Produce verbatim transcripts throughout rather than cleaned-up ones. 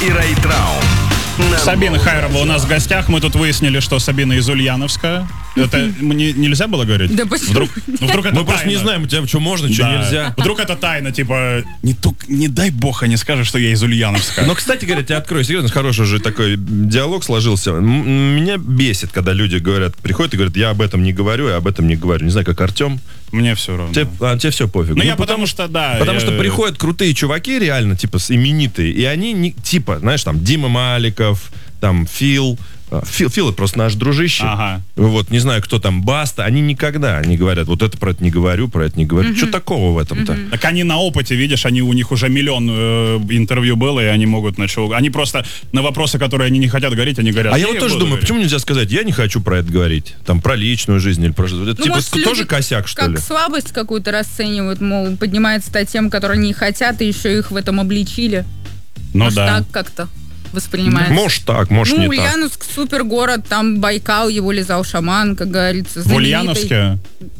и Райтрау. Сабина Хайрова у нас в гостях. Мы тут выяснили, что Сабина из Ульяновска. Это мне нельзя было говорить? Да почему? Вдруг, ну, вдруг это Мы просто не знаем, у тебя что можно, что Да. нельзя. Вдруг это тайна, типа, не, тук- не дай бог они скажут, что я из Ульяновска. Но, кстати говоря, я открою, серьезно, хороший же такой диалог сложился. М- Меня бесит, когда люди говорят, приходят и говорят, я об этом не говорю, я об этом не говорю. Не знаю, как Артем. Мне все равно. Тебе, а, тебе все пофиг. Ну, я потому что, да. Потому я- что приходят крутые чуваки, реально, типа, с- именитые, и они, не, типа, знаешь, там, Дима Маликов, там, Фил. а, Фил, Фил это просто наш дружище. Ага. Вот, не знаю, кто там, Баста. Они никогда не говорят, вот это про это не говорю, про это не говорю. Что такого в этом-то? Так они на опыте, видишь, они, у них уже миллион э, интервью было, и они могут начать... Они просто на вопросы, которые они не хотят говорить, они говорят... А я «Не вот тоже буду думаю, говорить». почему нельзя сказать, я не хочу про это говорить, там, про личную жизнь или про... Это, Ну, типа, может, это тоже люди косяк, что как ли? слабость какую-то расценивают, мол, поднимается тем, которые не хотят, и еще их в этом обличили. Ну Может, да. так как-то воспринимается. Может так, может Ну, не так. Ульяновск супер город, там Байкал, его лизал шаман, как говорится. В знаменитый. Ульяновске?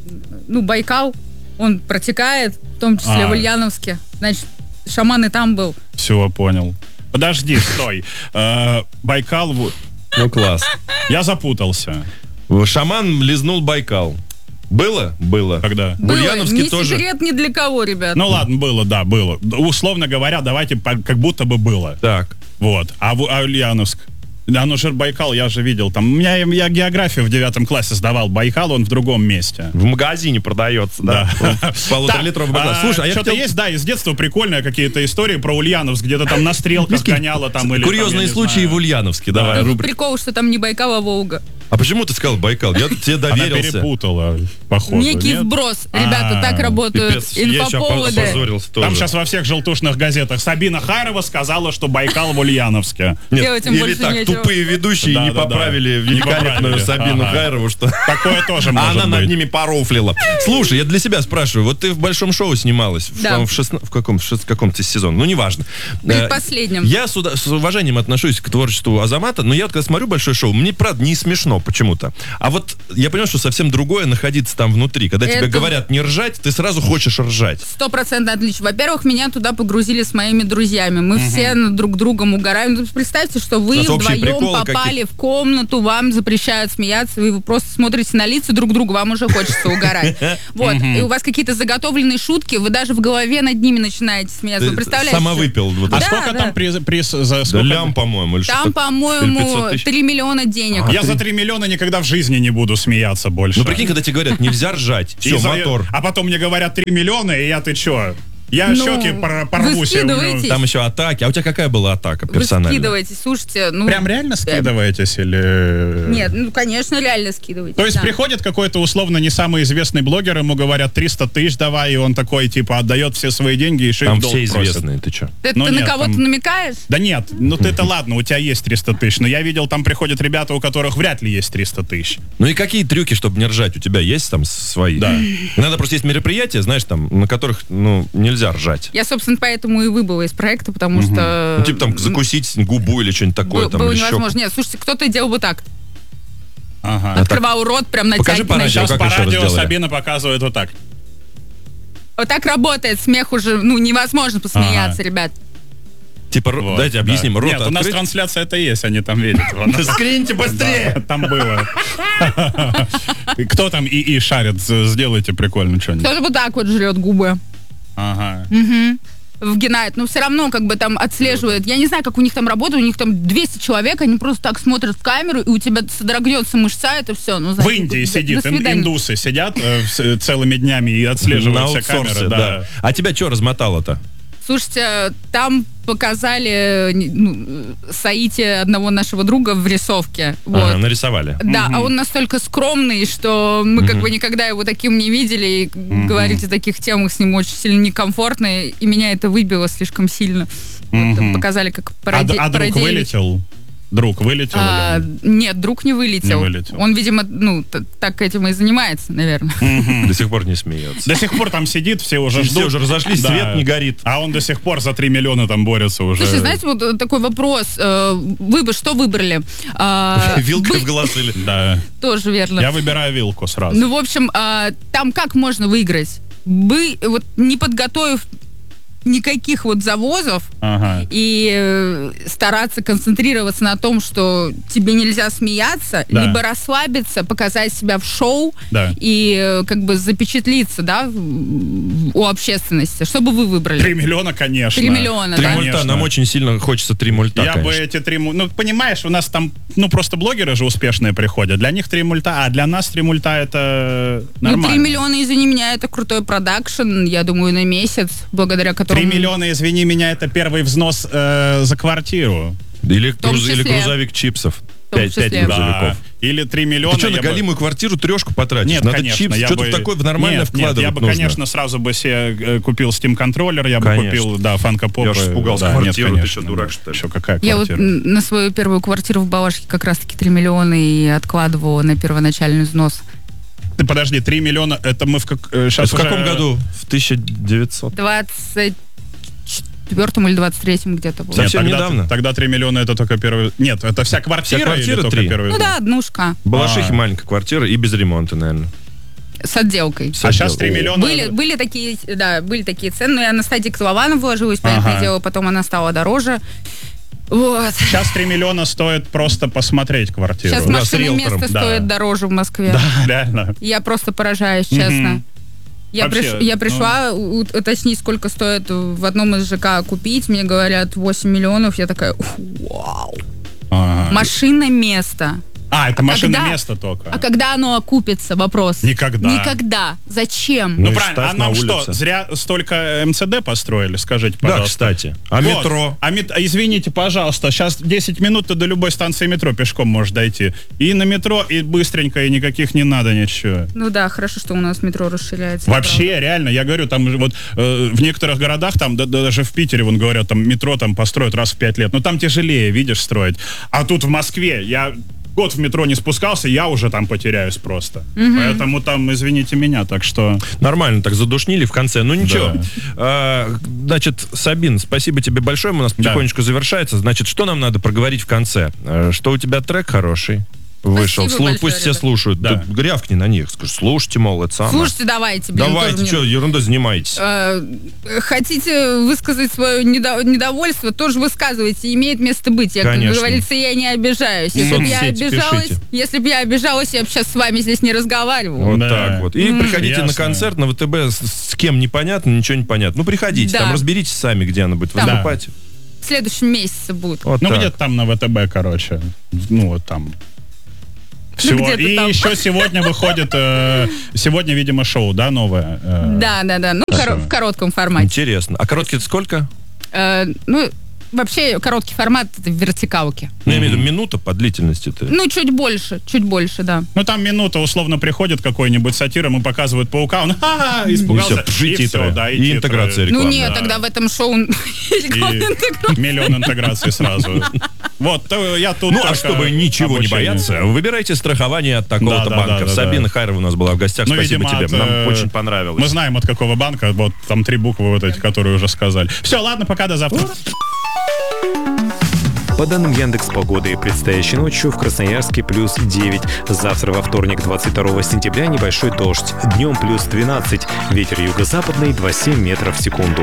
Ну, Байкал, он протекает, в том числе А. в Ульяновске. Значит, шаман и там был. Все, понял. Подожди, стой. Э, Байкал... в- Ну, класс. Я запутался. Шаман лизнул Байкал. Было? Было. Когда? В Было. Ульяновске Не тоже. секрет ни для кого, ребят. Ну ладно, было, да, было. Условно говоря, давайте по- как будто бы было. Так. Вот. А, в- а Ульяновск? Да, ну же Байкал, я же видел. Там, у меня, я географию в девятом классе сдавал. Байкал, он в другом месте. В магазине продается, да. Полуторалитровый баклан. Слушай, а я что-то хотел... есть, да, из детства прикольные какие-то истории про Ульяновск, где-то там на стрелках гоняла там или... Курьезные там, я не случаи знаю. в Ульяновске, давай. рубрика. Прикол, что там не Байкал, а Волга. А почему ты сказал Байкал? Я тебе Она доверился. перепутала, походу. Некий нет? вброс. Ребята, А, так работают Пипец, я сейчас инфоповоды. опозорился тоже. Там сейчас во всех желтушных газетах Сабина Хайрова сказала, что Байкал в Ульяновске. Нет, Делать им или больше так, нечего. тупые ведущие Да, не да, да. поправили Не великолепную поправили. Сабину Ага. Хайрову, что... Такое тоже А может она над быть. ними порофлила. Слушай, я для себя спрашиваю. Вот ты в большом шоу снималась. В, Да. по-моему, в, шестна- в каком, в шест- каком-то сезоне. Ну, неважно. Э, Предпоследнем. Я с, уда- с уважением отношусь к творчеству Азамата, но я вот когда смотрю большое шоу, мне, правда, не смешно почему-то. А вот я понимаю, что совсем другое находиться там внутри. Когда тебе Это- говорят не ржать, ты сразу хочешь ржать. Стопроцентно отлично. Во-первых, меня туда погрузили с моими друзьями. Мы все над друг другом угораем. Ну, представьте, что вы У нас общие вдвоем приколы попали в комнату, вам запрещают смеяться, вы просто смотрите на лица друг друга, вам уже хочется угорать. Вот. И у вас какие-то заготовленные шутки, вы даже в голове над ними начинаете смеяться. Вы Ты представляете? сама выпил. Вот А это. Да, сколько да. там приз, приз за Да сколько? лям, по-моему, или Там, что-то. Или по-моему, пятьсот тысяч. три миллиона денег. Я за три миллиона никогда в жизни не буду смеяться больше. Ну, прикинь, когда тебе говорят, нельзя ржать. И Все, за- мотор. А потом мне говорят три миллиона, и я ты чё? Я Ну, щеки пор- вы порву себе. скидываете? Там еще атаки. А у тебя какая была атака Вы персональная? скидываете, слушайте, ну... Прям реально скидываетесь или... Нет, ну, конечно, реально скидываете. То есть да. приходит какой-то условно не самый известный блогер, ему говорят триста тысяч давай, и он такой типа отдает все свои деньги и еще и Там в долг все просит. известные, ты что? Ты, Ну, ты нет, на кого-то там- намекаешь? Да нет, ну ты-то ладно, у тебя есть триста тысяч, но я видел, там приходят ребята, у которых вряд ли есть триста тысяч. Ну и какие трюки, чтобы не ржать? У тебя есть там свои? Да. Иногда просто есть мероприятия, знаешь, там, на которых, ну, нельзя ржать. Я, собственно, поэтому и выбыла из проекта, потому что... Ну, типа там закусить губу или что-нибудь такое. Бы- там, было или щеку. невозможно. Нет, слушайте, кто-то делал бы так. Ага. Открывал рот, прям Покажи по натягивая. радио, Сейчас как по еще раз радио делали? Сабина показывает вот так. Вот так работает. Смех уже, ну, невозможно посмеяться, ребят. Типа, ро- Вот, дайте объясним, да. рот Нет, у нас открыть. трансляция это есть, они там видят. Вон. Скриньте быстрее! Да, там было. И кто там и и шарит? З- Сделайте прикольно что-нибудь. Кто-то вот так вот жрет губы. Ага. Вгинает. Но все равно как бы там отслеживает. Я не знаю, как у них там работает. У них там двести человек, они просто так смотрят в камеру, и у тебя содрогнется мышца, это все. Ну, В знаете, Индии до- сидит, до ин- свидания. индусы сидят э, с- целыми днями и На отслеживают все аутсорсе, камеры. да. Да. А тебя что размотало-то? Слушайте, там показали ну, Саити одного нашего друга в рисовке. Вот. Ага, нарисовали. Да, а он настолько скромный, что мы как бы никогда его таким не видели, и говорить о таких темах с ним очень сильно некомфортно, и меня это выбило слишком сильно. Вот, там показали, как А, пароди... д- а друг пародеи. вылетел? Друг вылетел? А, или- нет, друг не вылетел. Не вылетел. Он, видимо, ну, т- так этим и занимается, наверное. До сих пор не смеется. До сих пор там сидит, все уже Все ждут. уже разошлись, Да. свет не горит. А он до сих пор за три миллиона там борется уже. Слушай, знаете, вот э, такой вопрос. э, Вы бы что выбрали? А, Вилкой бы- в глаз или... Да. Тоже верно. Я выбираю вилку сразу. Ну, в общем, а, там как можно выиграть? Бы, вот не подготовив никаких вот завозов, Ага. и э, стараться концентрироваться на том, что тебе нельзя смеяться, Да. либо расслабиться, показать себя в шоу Да. и э, как бы запечатлиться, да, в- у общественности. Что бы вы выбрали? Три миллиона, конечно. Три миллиона, Три да? Конечно. мульта, нам очень сильно хочется три мульта, Я бы конечно. эти три мульта... Ну, понимаешь, у нас там, ну, просто блогеры же успешные приходят. Для них три мульта, а для нас три мульта это Ну, нормально. три миллиона, извини меня, это крутой продакшн, я думаю, на месяц, благодаря которому... Три миллиона, извини меня, это первый взнос э, за квартиру. Или, том груз- или числе. грузовик чипсов. В том Пять, пять числе. грузовиков. Или три миллиона. Ты что, на я бы- голимую квартиру трешку потратишь? Нет, Надо конечно. чипс, я что-то бы... такое нормально нет, вкладывать нет, я бы, нужно. конечно, сразу бы себе э, купил Steam контроллер, я бы Конечно. купил, да, фанка-поп. Я аж испугался, да, квартиру, ты конечно, что, дурак, да. что ли? Еще какая Я вот квартира? м, на свою первую квартиру в Балашихе как раз-таки три миллиона и откладывала на первоначальный взнос. Ты подожди, три миллиона, это мы в как... э, сейчас В каком году? В тысяча девятьсот. двадцать четвёртом или двадцать третьем где-то было. Совсем Нет, тогда, недавно. Тогда три миллиона это только первый... Нет, это вся квартира, Вся квартира или только три? первый Ну взнос? да, однушка В Балашихе А. маленькая квартира и без ремонта, наверное. с отделкой. А сейчас три О. миллиона... Были, были такие, да, были такие цены, но я на стадии котлована вложилась, понятное Ага. дело, потом она стала дороже. Вот. Сейчас три миллиона стоит просто посмотреть квартиру. Сейчас Да, с машина риэлтором, место да. стоит дороже в Москве. Да, реально. Я просто поражаюсь, честно. Мгм. Я, Вообще, приш- я ну- пришла у- уточнить, сколько стоит в одном из ЖК купить. Мне говорят восемь миллионов. Я такая, вау. Ага. Машина место. А, это машина когда- место только. А когда оно окупится? Вопрос. Никогда. Никогда. Зачем? Ну, Ну и правильно, ставь а на нам что, улице. зря столько эм цэ дэ построили, скажите, Да, пожалуйста. кстати. А Вот. метро? А мет- а извините, пожалуйста, сейчас десять минут ты до любой станции метро пешком можешь дойти. И на метро, и быстренько, и никаких не надо ничего. Ну да, хорошо, что у нас метро расширяется. Вообще, реально, я говорю, там вот э, в некоторых городах, там да- да- даже в Питере, вон говорят, там метро там построят раз в пять лет. Но там тяжелее, видишь, строить. А тут в Москве я год в метро не спускался, я уже там потеряюсь просто. Поэтому там, извините меня, так что... Нормально, так задушнили в конце. Ну ничего. Да. А, значит, Сабин, спасибо тебе большое. У нас Да. потихонечку завершается. Значит, что нам надо проговорить в конце? А, Что у тебя трек хороший вышел. Спасибо Слу- большое, Пусть все ребят. слушают. Да. Да. Грявкни на них. Скажи, слушайте, мол, это самое. Слушайте, давайте. Блин, Давайте, тоже что, мне- ерундой занимаетесь. Э, Хотите высказать свое недо- недовольство, тоже высказывайте, имеет место быть. Я, как Конечно. говорится, я не обижаюсь. Если бы я Соцсети обижалась, пишите. если бы я обижалась, я бы сейчас с вами здесь не разговаривала. Вот Да. так вот. И М. приходите на Ясно. концерт на вэ тэ бэ. С, с кем непонятно, ничего не понятно. Ну, приходите, Да. там разберитесь сами, где она будет Там. выступать. В следующем месяце будет. Вот Ну, так. где-то там на вэ тэ бэ, короче. Ну, вот там. Всего. где-то И там. еще сегодня выходит, э, сегодня, видимо, шоу, да, новое? э, Да, да, да. Ну, Хорошо. коро- в коротком формате. Интересно. А короткий это сколько? Э, ну, вообще, короткий формат это в вертикалке. Ну, я имею в виду минута по длительности-то. Ну, чуть больше, чуть больше, да. Ну, там минута, условно, приходит какой-нибудь сатир, ему показывают паука, он ха-ха, испугался. И все, и титры. всё, да, и, И титры. интеграция Ну, рекламная. нет, да. тогда в этом шоу И миллион интеграций сразу. Вот, то я тут Ну, а только чтобы ничего не обучение. бояться, выбирайте страхование от такого-то Да, да, банка. да, да, Сабина да. Хайрова у нас была в гостях. Ну, Спасибо видимо, тебе. от, Нам э, очень понравилось. Мы знаем, от какого банка, вот там три буквы вот эти, которые уже сказали. Все, ладно, пока, до завтра. По данным Яндекс.Погоды, предстоящей ночью в Красноярске плюс девять. Завтра во вторник, двадцать второго сентября, небольшой дождь. Днем плюс двенадцать. Ветер юго-западный два целых семь метров в секунду.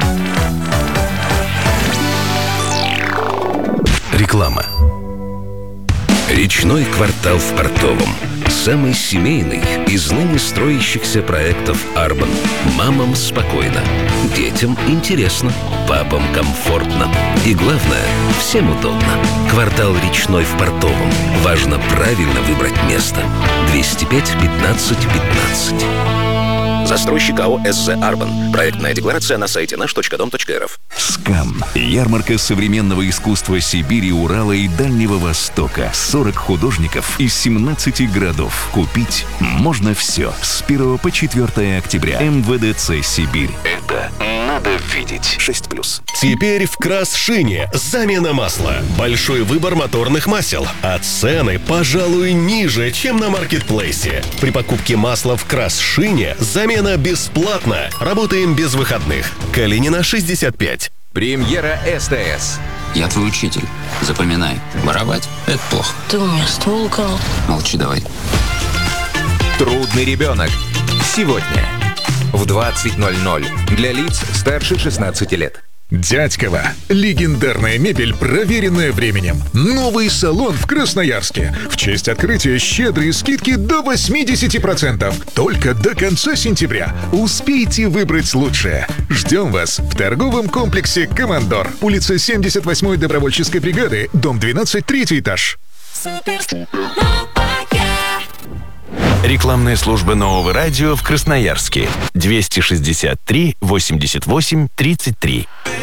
Реклама. Речной квартал в Портовом. Самый семейный из ныне строящихся проектов Арбан. Мамам спокойно, детям интересно, папам комфортно. И главное, всем удобно. Квартал Речной в Портовом. Важно правильно выбрать место. двести пять пятнадцать пятнадцать. Застройщик АО СЗ Арбан. Проектная декларация на сайте наш точка дом точка эр эф. СКАН. Ярмарка современного искусства Сибири, Урала и Дальнего Востока. сорок художников из семнадцати городов. Купить можно все. С первого по четвёртое октября. эм вэ дэ цэ Сибирь. Это надо видеть. шесть плюс. Теперь в Красшине замена масла. Большой выбор моторных масел. А цены, пожалуй, ниже, чем на маркетплейсе. При покупке масла в Красшине замена бесплатна. Работаем без выходных. Калинина, шестьдесят пять. Премьера эс тэ эс. Я твой учитель. Запоминай. Воровать — это плохо. Ты у меня ствол украл. Молчи давай. Трудный ребенок. Сегодня. в двадцать ноль ноль для лиц старше шестнадцати лет. Дядькова. Легендарная мебель, проверенная временем. Новый салон в Красноярске. В честь открытия щедрые скидки до восемьдесят процентов. Только до конца сентября. Успейте выбрать лучшее. Ждем вас в торговом комплексе «Командор». Улица семьдесят восьмой добровольческой бригады, дом двенадцать, третий этаж. Рекламная служба нового радио в Красноярске. двести шестьдесят три восемьдесят восемь тридцать три.